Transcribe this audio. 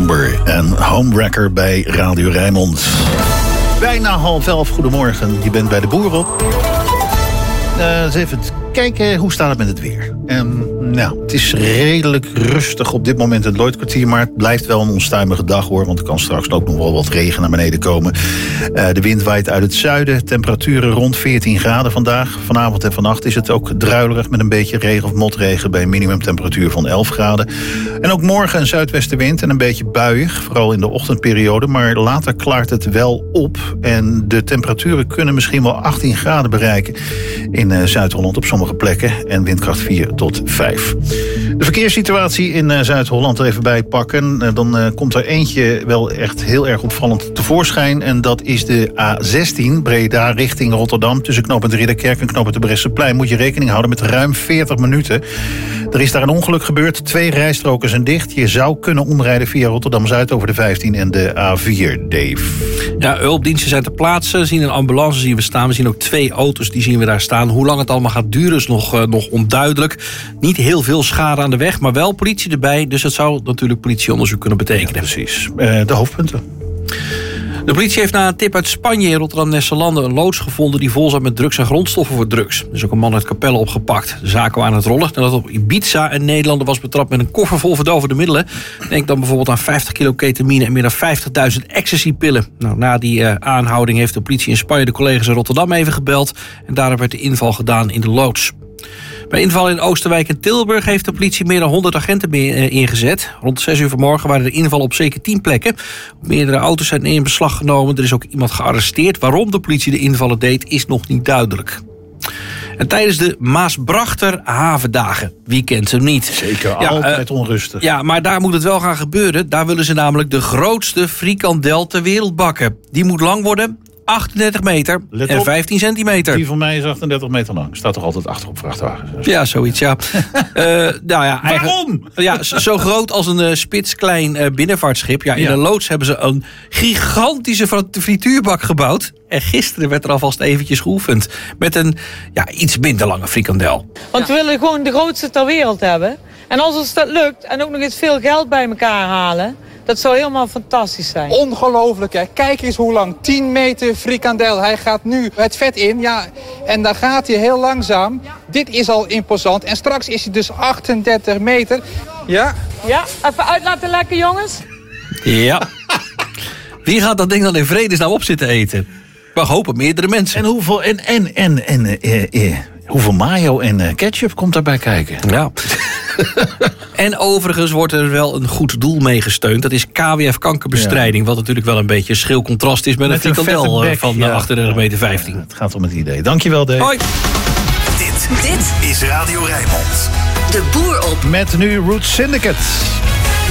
Number en Homewrecker bij Radio Rijnmond. Bijna 10:30, goedemorgen. Je bent bij de Boer op. Eens even kijken, hoe staat het met het weer? Het is redelijk rustig op dit moment het Lloydkwartier, maar het blijft wel een onstuimige dag hoor, want er kan straks ook nog wel wat regen naar beneden komen. De wind waait uit het zuiden, temperaturen rond 14 graden vandaag. Vanavond en vannacht is het ook druilerig met een beetje regen of motregen bij een minimumtemperatuur van 11 graden. En ook morgen een zuidwestenwind en een beetje buiig, vooral in de ochtendperiode, maar later klaart het wel op en de temperaturen kunnen misschien wel 18 graden bereiken in Zuid-Holland op sommige plekken en windkracht 4 tot 5. De verkeerssituatie in Zuid-Holland er even bij pakken. Dan komt er eentje wel echt heel erg opvallend tevoorschijn. En dat is de A16 Breda richting Rotterdam. Tussen knooppunt Ridderkerk en knooppunt de Bresseplein moet je rekening houden met ruim 40 minuten. Er is daar een ongeluk gebeurd. 2 rijstroken zijn dicht. Je zou kunnen omrijden via Rotterdam-Zuid over de 15 en de A4, Dave. Ja, hulpdiensten zijn ter plaatse. We zien een ambulance zien we staan. We zien ook 2 auto's, die zien we daar staan. Hoe lang het allemaal gaat duren is nog onduidelijk. Niet heel veel schade aan de weg, maar wel politie erbij. Dus dat zou natuurlijk politieonderzoek kunnen betekenen. Ja, precies. De hoofdpunten. De politie heeft na een tip uit Spanje in Rotterdam-Nesselanden een loods gevonden die vol zat met drugs en grondstoffen voor drugs. Er is ook een man uit Capelle opgepakt. De zaak kwam aan het rollen nadat op Ibiza een Nederlander was betrapt met een koffer vol verdovende middelen. Denk dan bijvoorbeeld aan 50 kilo ketamine en meer dan 50.000 ecstasy-pillen. Nou, na die aanhouding heeft de politie in Spanje de collega's in Rotterdam even gebeld en daarop werd de inval gedaan in de loods. Bij inval in Oosterwijk en Tilburg heeft de politie meer dan 100 agenten ingezet. Rond 6 uur vanmorgen waren er invallen op zeker 10 plekken. Meerdere auto's zijn in beslag genomen. Er is ook iemand gearresteerd. Waarom de politie de invallen deed, is nog niet duidelijk. En tijdens de Maasbrachter Havendagen, wie kent ze niet? Zeker, altijd onrustig. Ja, maar daar moet het wel gaan gebeuren. Daar willen ze namelijk de grootste frikandel ter wereld bakken. Die moet lang worden, 38 meter en 15 centimeter. Die van mij is 38 meter lang. Staat toch altijd achter op vrachtwagens? Ja, zoiets, ja. Waarom? Ja, zo groot als een spitsklein binnenvaartschip. Ja, in de loods hebben ze een gigantische frituurbak gebouwd. En gisteren werd er alvast eventjes geoefend met een iets minder lange frikandel. Want we willen gewoon de grootste ter wereld hebben. En als ons dat lukt en ook nog eens veel geld bij elkaar halen, dat zou helemaal fantastisch zijn. Ongelooflijk, hè? Kijk eens hoe lang. 10 meter frikandel. Hij gaat nu het vet in. Ja, en dan gaat hij heel langzaam. Dit is al imposant. En straks is hij dus 38 meter. Ja? Ja, even uit laten lekken, jongens. Ja. Wie gaat dat ding dan in vredesnaam op zitten eten? We hopen meerdere mensen. En hoeveel hoeveel mayo en ketchup komt daarbij kijken? Ja. En overigens wordt er wel een goed doel mee gesteund. Dat is KWF kankerbestrijding. Wat natuurlijk wel een beetje een schil contrast is met een frikandel van 38 meter 15. Het gaat om het idee. Dankjewel, Dave. Hoi. Dit is Radio Rijnmond. De Boer op. Met nu Roots Syndicate.